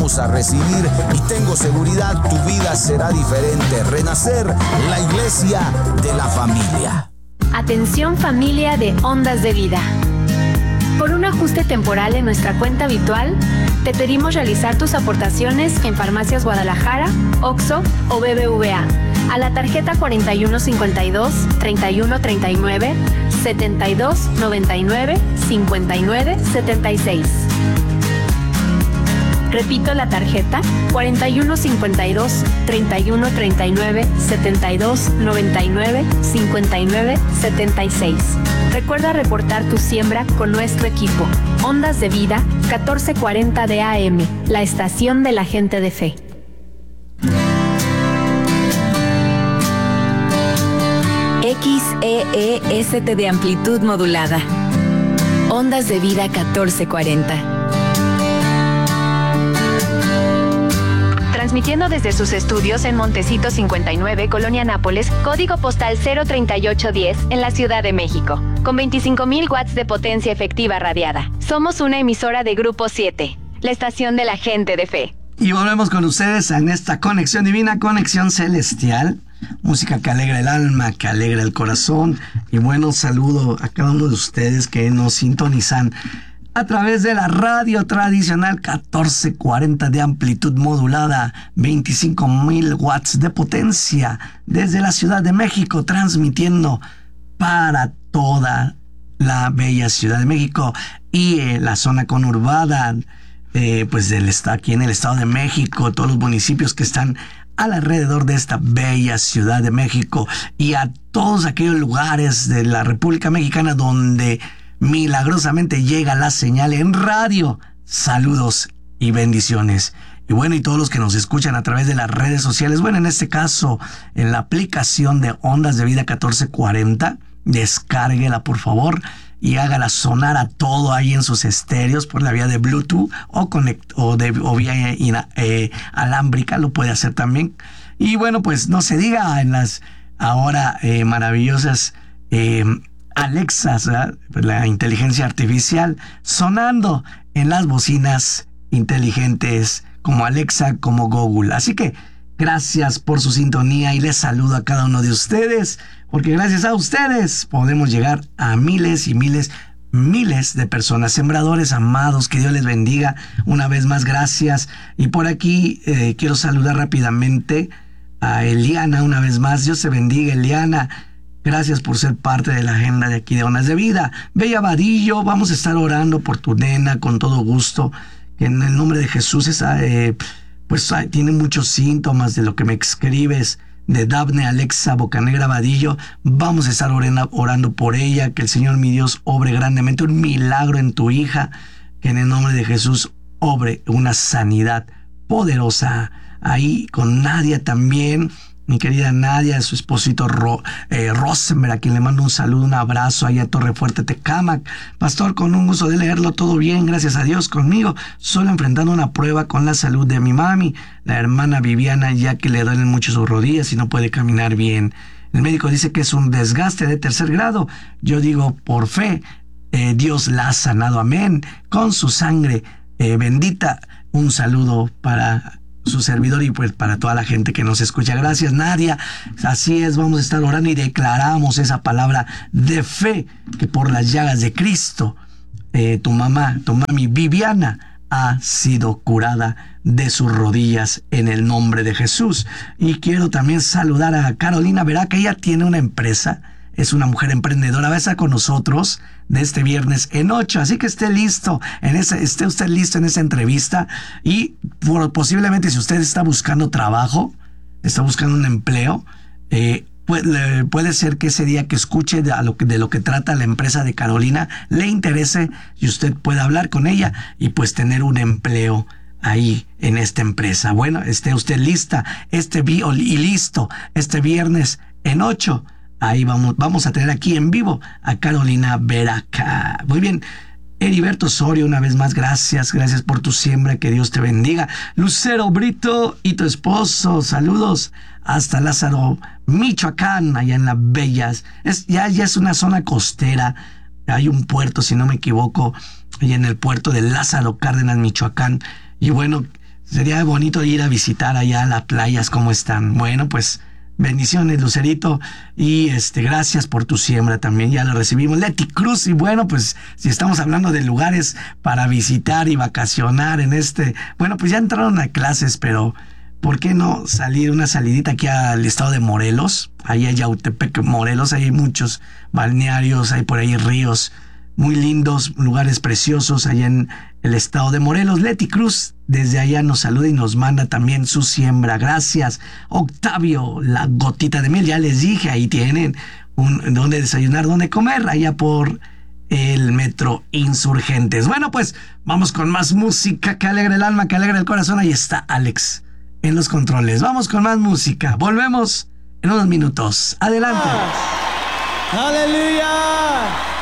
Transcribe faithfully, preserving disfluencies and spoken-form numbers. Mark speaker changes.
Speaker 1: vamos a recibir y tengo seguridad tu vida será diferente. Renacer, la iglesia de la familia.
Speaker 2: Atención familia de Ondas de Vida. Por un ajuste temporal en nuestra cuenta habitual, te pedimos realizar tus aportaciones en Farmacias Guadalajara, Oxxo o B B V A a la tarjeta cuarenta y uno cincuenta y dos, treinta y uno treinta y nueve, setenta y dos noventa y nueve, cincuenta y nueve setenta y seis. Repito la tarjeta cuarenta y uno cincuenta y dos, treinta y uno treinta y nueve, setenta y dos noventa y nueve, cincuenta y nueve setenta y seis. Recuerda reportar tu siembra con nuestro equipo. Ondas de Vida, catorce cuarenta de A M, la estación de la gente de fe. X E E S T de amplitud modulada. Ondas de Vida catorce cuarenta. Transmitiendo desde sus estudios en Montecito cincuenta y nueve, Colonia Nápoles, código postal cero treinta y ocho diez, en la Ciudad de México, con veinticinco mil watts de potencia efectiva radiada. Somos una emisora de Grupo siete, la estación de la gente de fe.
Speaker 3: Y volvemos con ustedes en esta conexión divina, conexión celestial. Música que alegra el alma, que alegra el corazón. Y bueno, saludo a cada uno de ustedes que nos sintonizan a través de la radio tradicional catorce cuarenta de amplitud modulada, veinticinco mil watts de potencia, desde la Ciudad de México, transmitiendo para toda la bella Ciudad de México y eh, la zona conurbada, eh, pues del estado, aquí en el Estado de México, todos los municipios que están alrededor de esta bella Ciudad de México y a todos aquellos lugares de la República Mexicana donde milagrosamente llega la señal en radio. Saludos y bendiciones. Y bueno, y todos los que nos escuchan a través de las redes sociales, bueno, en este caso, en la aplicación de Ondas de Vida catorce cuarenta, descárguela por favor y hágala sonar a todo ahí en sus estéreos por la vía de Bluetooth o, conect, o, de, o vía eh, alámbrica, lo puede hacer también. Y bueno, pues no se diga en las ahora eh, maravillosas eh, Alexas, ¿verdad? La inteligencia artificial sonando en las bocinas inteligentes como Alexa, como Google. Así que gracias por su sintonía y les saludo a cada uno de ustedes, porque gracias a ustedes podemos llegar a miles y miles, miles de personas, sembradores amados, que Dios les bendiga. Una vez más, gracias. Y por aquí eh, quiero saludar rápidamente a Eliana una vez más. Dios te bendiga, Eliana. Gracias por ser parte de la agenda de aquí de Ondas de Vida. Bella Vadillo, vamos a estar orando por tu nena con todo gusto. Que en el nombre de Jesús, esa, eh, pues tiene muchos síntomas de lo que me escribes. De Dafne Alexa Bocanegra Vadillo, vamos a estar orando, orando por ella. Que el Señor mi Dios obre grandemente un milagro en tu hija. Que en el nombre de Jesús obre una sanidad poderosa. Ahí con Nadia también. Mi querida Nadia, su esposito Ro, eh, Rosenberg, a quien le mando un saludo, un abrazo allá a Torrefuerte, Tecámac. Pastor, con un gusto de leerlo, todo bien, gracias a Dios conmigo. Solo enfrentando una prueba con la salud de mi mami, la hermana Viviana, ya que le duelen mucho sus rodillas y no puede caminar bien. El médico dice que es un desgaste de tercer grado. Yo digo, por fe, eh, Dios la ha sanado, amén. Con su sangre eh, bendita, un saludo para su servidor y pues para toda la gente que nos escucha. Gracias, Nadia. Así es, vamos a estar orando y declaramos esa palabra de fe, que por las llagas de Cristo, eh, tu mamá, tu mami Viviana, ha sido curada de sus rodillas en el nombre de Jesús. Y quiero también saludar a Carolina Vera, que ella tiene una empresa, es una mujer emprendedora, va a estar con nosotros de este viernes en ocho, así que esté listo, en ese, esté usted listo en esa entrevista y por, posiblemente si usted está buscando trabajo, está buscando un empleo, eh, puede, puede ser que ese día que escuche de, a lo que, de lo que trata la empresa de Carolina le interese y usted pueda hablar con ella y pues tener un empleo ahí en esta empresa. Bueno, esté usted lista este y listo este viernes en ocho. Ahí vamos, vamos a tener aquí en vivo a Carolina Veraca. Muy bien. Heriberto Osorio, una vez más, gracias, gracias por tu siembra, que Dios te bendiga. Lucero Brito y tu esposo, saludos hasta Lázaro, Michoacán, allá en las Bellas. Es, ya, ya es una zona costera, hay un puerto, si no me equivoco, allá en el puerto de Lázaro Cárdenas, Michoacán. Y bueno, Sería bonito ir a visitar allá las playas, cómo están. Bueno, pues bendiciones, Lucerito, y este, gracias por tu siembra también, ya lo recibimos. Leti Cruz, y bueno, pues si estamos hablando de lugares para visitar y vacacionar en este, bueno, pues ya entraron a clases, pero ¿por qué no salir una salidita aquí al estado de Morelos? Ahí hay Yautepec, Morelos, hay muchos balnearios, hay por ahí ríos muy lindos, lugares preciosos allá en el estado de Morelos. Leti Cruz desde allá nos saluda y nos manda también su siembra. Gracias. Octavio, la gotita de miel, ya les dije, ahí tienen un donde desayunar, donde comer, allá por el Metro Insurgentes. Bueno, pues vamos con más música que alegra el alma, que alegra el corazón. Ahí está Alex en los controles. Vamos con más música. Volvemos en unos minutos. Adelante.
Speaker 4: ¡Aleluya!